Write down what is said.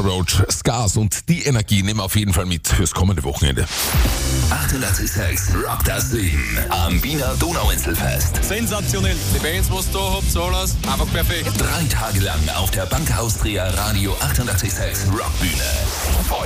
Roach, Scars und die Energie nehmen wir auf jeden Fall mit fürs kommende Wochenende. 88,6 Rock das Leben am Wiener Donauinselfest. Sensationell. Die Bands, was ihr da habt, alles einfach perfekt. 3 Tage lang auf der Bank Austria Radio 88,6 Rockbühne.